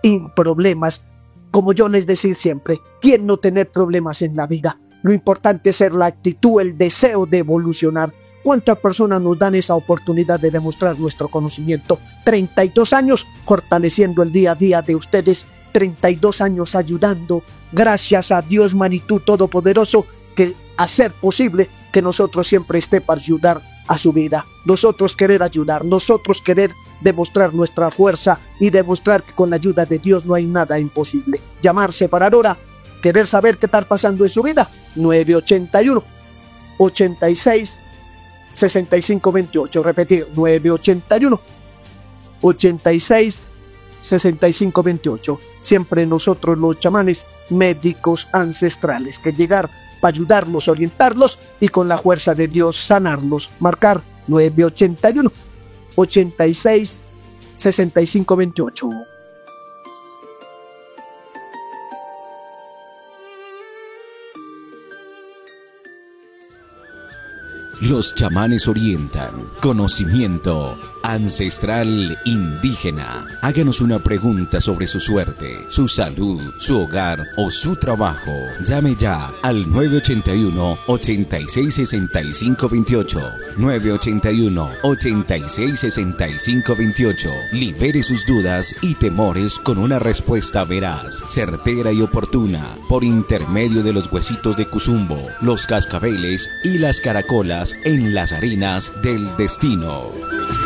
en problemas. Como yo les decía siempre, ¿quién no tener problemas en la vida? Lo importante es ser la actitud, el deseo de evolucionar. ¿Cuántas personas nos dan esa oportunidad de demostrar nuestro conocimiento? 32 años fortaleciendo el día a día de ustedes, 32 años ayudando. Gracias a Dios, Manitou Todopoderoso, que hacer posible que nosotros siempre esté para ayudar a su vida. Nosotros querer ayudar, nosotros querer demostrar nuestra fuerza y demostrar que con la ayuda de Dios no hay nada imposible. Llamarse para ahora, querer saber qué está pasando en su vida. 981 86 65 28. Repetir, 981 86 65 28. Siempre nosotros los chamanes, médicos ancestrales, que llegar para ayudarlos, orientarlos y con la fuerza de Dios sanarlos. Marcar 981 86 65 28. Los chamanes orientan. Conocimiento ancestral indígena. Háganos una pregunta sobre su suerte, su salud, su hogar o su trabajo. Llame ya al 981-866528. 981-866528. Libere sus dudas y temores con una respuesta veraz, certera y oportuna, por intermedio de los huesitos de Cuzumbo, los cascabeles y las caracolas en las arenas del destino.